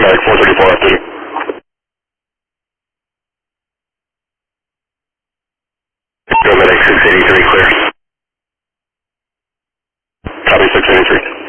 traffic 434 after. Medic 683 clear. Copy 683.